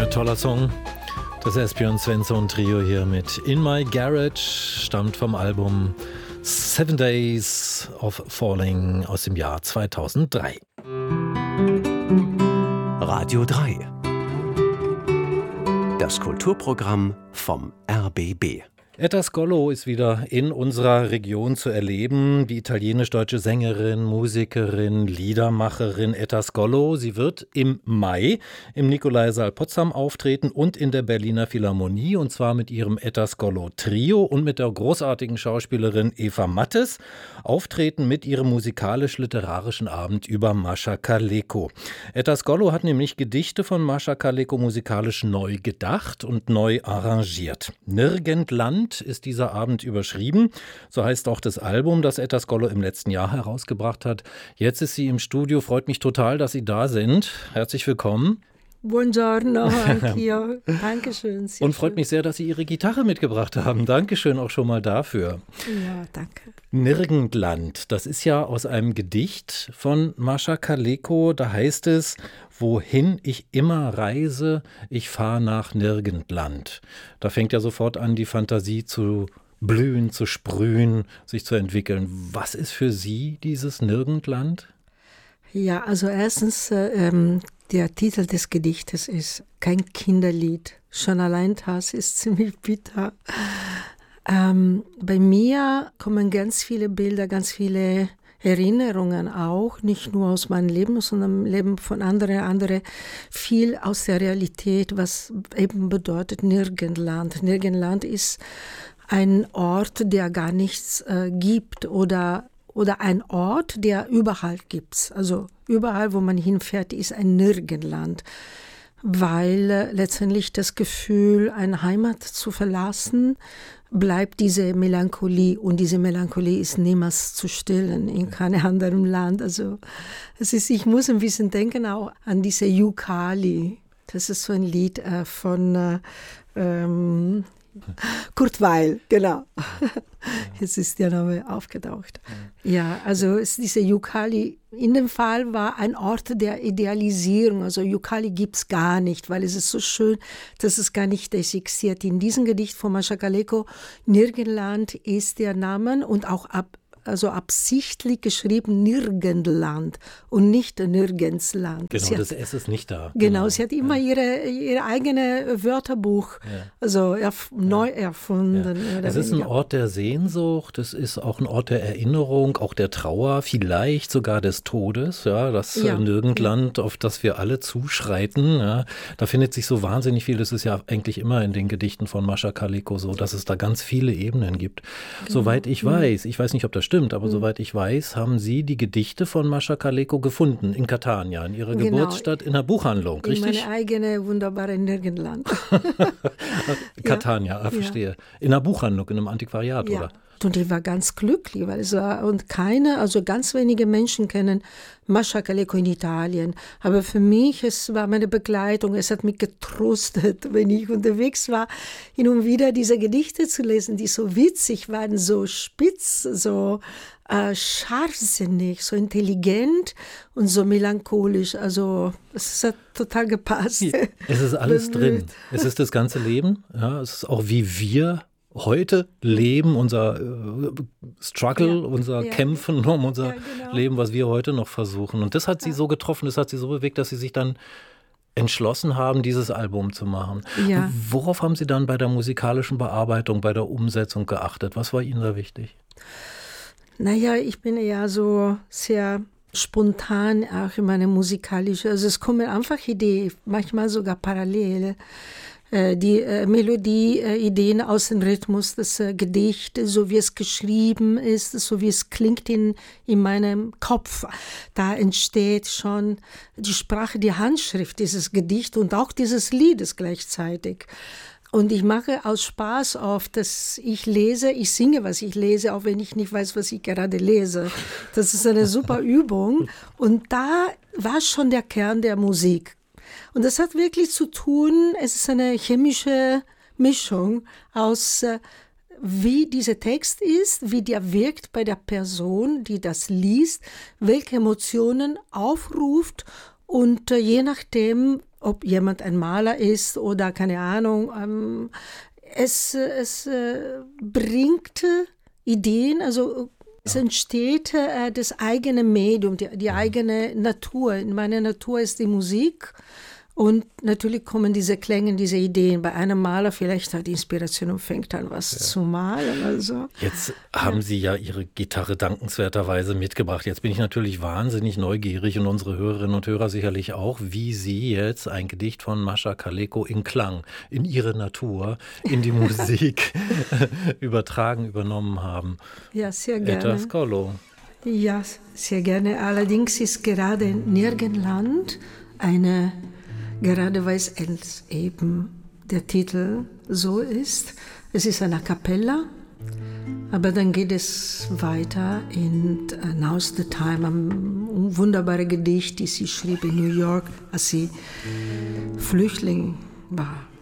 Toller Song. Das Esbjörn Svensson Trio hier mit In My Garage stammt vom Album 7 Days of Falling aus dem Jahr 2003. Radio 3. Das Kulturprogramm vom RBB. Etta Scolo ist wieder in unserer Region zu erleben. Die italienisch-deutsche Sängerin, Musikerin, Liedermacherin Etta Scolo. Sie wird im Mai im Nikolaisaal Potsdam auftreten und in der Berliner Philharmonie. Und zwar mit ihrem Etta Scolo Trio und mit der großartigen Schauspielerin Eva Mattes. Auftreten mit ihrem musikalisch-literarischen Abend über Mascha Kaleko. Etta Scolo hat nämlich Gedichte von Mascha Kaleko musikalisch neu gedacht und neu arrangiert. Nirgendland ist dieser Abend überschrieben. So heißt auch das Album, das Etta Scolo im letzten Jahr herausgebracht hat. Jetzt ist sie im Studio. Freut mich total, dass Sie da sind. Herzlich willkommen. Buongiorno, anch'io. Dankeschön. Und freut mich sehr, dass Sie Ihre Gitarre mitgebracht haben. Dankeschön auch schon mal dafür. Ja, danke. Nirgendland, das ist ja aus einem Gedicht von Mascha Kaleko. Da heißt es: Wohin ich immer reise, ich fahre nach Nirgendland. Da fängt ja sofort an, die Fantasie zu blühen, zu sprühen, sich zu entwickeln. Was ist für Sie dieses Nirgendland? Ja, also erstens, der Titel des Gedichtes ist kein Kinderlied. Schon allein das ist ziemlich bitter. Bei mir kommen ganz viele Bilder, ganz viele Erinnerungen auch, nicht nur aus meinem Leben, sondern im Leben von anderen, viel aus der Realität, was eben bedeutet Nirgendland. Nirgendland ist ein Ort, der gar nichts gibt oder ein Ort, der überall gibt. Also überall, wo man hinfährt, ist ein Nirgendland. Weil letztendlich das Gefühl, eine Heimat zu verlassen, bleibt diese Melancholie. Und diese Melancholie ist niemals zu stillen in keinem anderen Land. Also ich muss ein bisschen denken auch an diese Yukali. Das ist so ein Lied von Kurt Weill, genau. Jetzt ist der Name aufgetaucht. Ja, also diese Yukali, in dem Fall war ein Ort der Idealisierung. Also Yukali gibt es gar nicht, weil es ist so schön, dass es gar nicht existiert. In diesem Gedicht von Mascha Kaleko, Nirgendland ist der Name und auch absichtlich geschrieben Nirgendland und nicht Nirgendsland. Genau, das S ist nicht da. Genau, sie hat immer ihr eigenes Wörterbuch neu erfunden. Ja. Es ist ein Ort der Sehnsucht, es ist auch ein Ort der Erinnerung, auch der Trauer, vielleicht sogar des Todes. Ja, das Nirgendland, auf das wir alle zuschreiten. Ja, da findet sich so wahnsinnig viel. Das ist ja eigentlich immer in den Gedichten von Mascha Kaleko so, dass es da ganz viele Ebenen gibt. Genau. Soweit ich weiß nicht, ob das stimmt, aber soweit ich weiß, haben Sie die Gedichte von Mascha Kaleko gefunden in Catania, in Ihrer Geburtsstadt, in der Buchhandlung, richtig? In meine eigene wunderbare Nirgendland. Catania, verstehe. In der Buchhandlung, in einem Antiquariat, oder? Und ich war ganz glücklich, weil ganz wenige Menschen kennen Mascha Kaleko in Italien. Aber für mich, es war meine Begleitung, es hat mich getröstet, wenn ich unterwegs war, hin und wieder diese Gedichte zu lesen, die so witzig waren, so spitz, so scharfsinnig, so intelligent und so melancholisch. Also es hat total gepasst. Es ist alles drin. Es ist das ganze Leben. Ja, es ist auch, wie wir heute leben, unser Struggle, unser Kämpfen um unser Leben, was wir heute noch versuchen. Und das hat Sie so getroffen, das hat Sie so bewegt, dass Sie sich dann entschlossen haben, dieses Album zu machen. Ja. Worauf haben Sie dann bei der musikalischen Bearbeitung, bei der Umsetzung geachtet? Was war Ihnen da wichtig? Naja, ich bin ja so sehr spontan auch in meine musikalische, also es kommen einfach Ideen, manchmal sogar Parallele. Die Melodie-Ideen aus dem Rhythmus, das Gedicht, so wie es geschrieben ist, so wie es klingt in meinem Kopf. Da entsteht schon die Sprache, die Handschrift dieses Gedicht und auch dieses Liedes gleichzeitig. Und ich mache aus Spaß oft, dass ich singe, was ich lese, auch wenn ich nicht weiß, was ich gerade lese. Das ist eine super Übung. Und da war schon der Kern der Musik. Und das hat wirklich zu tun, es ist eine chemische Mischung aus, wie dieser Text ist, wie der wirkt bei der Person, die das liest, welche Emotionen aufruft und je nachdem, ob jemand ein Maler ist oder keine Ahnung. Es bringt Ideen, also es entsteht das eigene Medium, die eigene Natur. In meiner Natur ist die Musik. Und natürlich kommen diese Klänge, diese Ideen. Bei einem Maler vielleicht hat die Inspiration und fängt an, was zu malen. Also. Jetzt haben Sie ja Ihre Gitarre dankenswerterweise mitgebracht. Jetzt bin ich natürlich wahnsinnig neugierig und unsere Hörerinnen und Hörer sicherlich auch, wie Sie jetzt ein Gedicht von Mascha Kaleko in Klang, in Ihre Natur, in die Musik übernommen haben. Ja, sehr gerne. Etta Scolo. Ja, sehr gerne. Allerdings ist gerade Nirgendland gerade weil es eben der Titel so ist. Es ist eine A Cappella, aber dann geht es weiter in Now's the Time, ein wunderbares Gedicht, das sie schrieb in New York, als sie Flüchtling war.